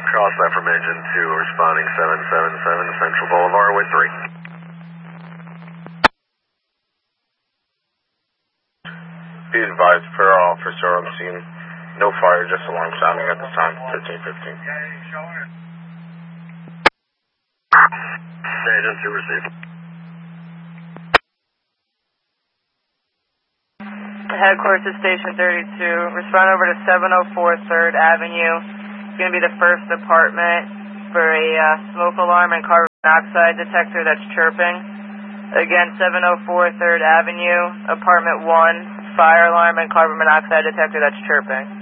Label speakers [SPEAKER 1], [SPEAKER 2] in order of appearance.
[SPEAKER 1] Cross that from engine 2, responding 777 Central Boulevard with 3.
[SPEAKER 2] Be advised per officer on scene. No fire, just alarm sounding at this time, 1315.
[SPEAKER 1] Agent 2 received.
[SPEAKER 3] Headquarters to Station 32. Respond over to 704 3rd Avenue. It's going to be the first apartment for a smoke alarm and carbon monoxide detector that's chirping. Again, 704 3rd Avenue, apartment 1, fire alarm and carbon monoxide detector that's chirping.